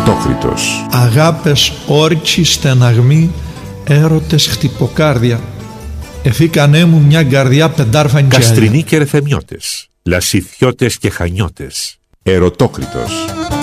Ερωτόκριτος. Αγάπες όρτσι στεναγμή, έρωτες χτυποκάρδια. Εφήκανέ μου μια καρδιά πεντάρφανη. Καστρινοί και ρεθεμιώτες, λασιθιώτες και χανιώτες. Ερωτόκριτος.